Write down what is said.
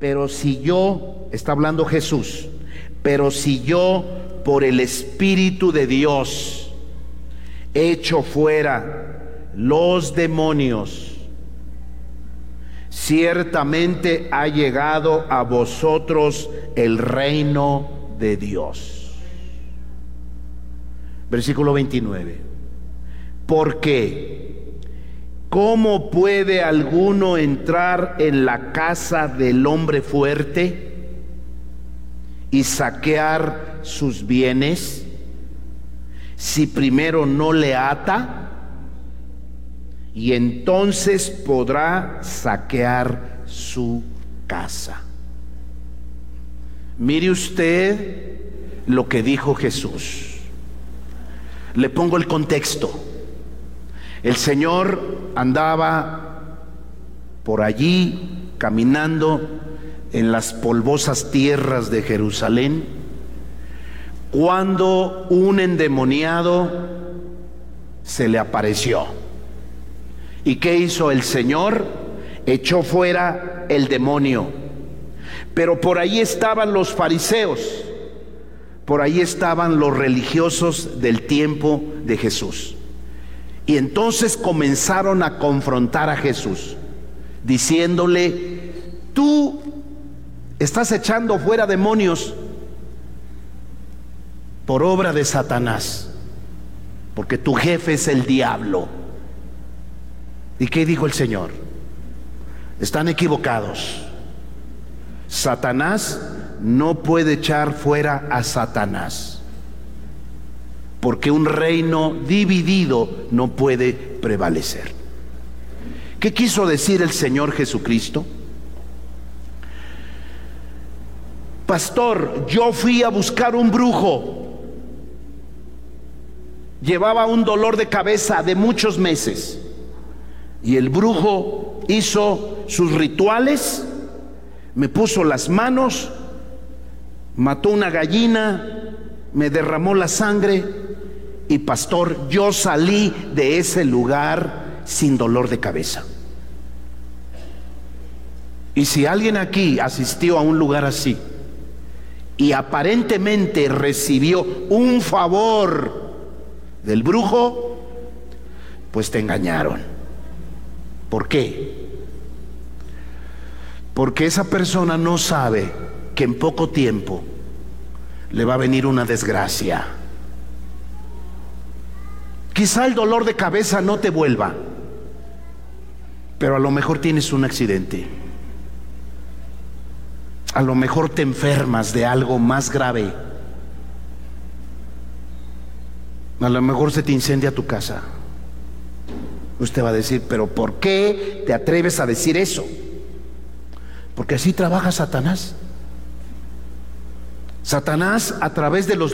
pero si yo, está hablando Jesús, pero si yo por el Espíritu de Dios echo fuera los demonios, ciertamente ha llegado a vosotros el reino de Dios. Versículo 29. Porque ¿cómo puede alguno entrar en la casa del hombre fuerte y saquear sus bienes si primero no le ata? Y entonces podrá saquear su casa. Mire usted lo que dijo Jesús. Le pongo el contexto. El Señor andaba por allí caminando en las polvosas tierras de Jerusalén cuando un endemoniado se le apareció. ¿Y qué hizo el Señor? Echó fuera el demonio. Pero por ahí estaban los fariseos, por ahí estaban los religiosos del tiempo de Jesús. Y entonces comenzaron a confrontar a Jesús, diciéndole: tú estás echando fuera demonios por obra de Satanás, porque tu jefe es el diablo. ¿Y qué dijo el Señor? Están equivocados. Satanás no puede echar fuera a Satanás, porque un reino dividido no puede prevalecer. ¿Qué quiso decir el Señor Jesucristo? Pastor, yo fui a buscar un brujo. Llevaba un dolor de cabeza de muchos meses. Y el brujo hizo sus rituales, me puso las manos, mató una gallina, me derramó la sangre y pastor, yo salí de ese lugar sin dolor de cabeza. Y si alguien aquí asistió a un lugar así y aparentemente recibió un favor del brujo, pues te engañaron. ¿Por qué? Porque esa persona no sabe que en poco tiempo le va a venir una desgracia. Quizá el dolor de cabeza no te vuelva, pero a lo mejor tienes un accidente. A lo mejor te enfermas de algo más grave. A lo mejor se te incendia tu casa. Usted va a decir: pero ¿por qué te atreves a decir eso? Porque así trabaja Satanás. Satanás, a través de los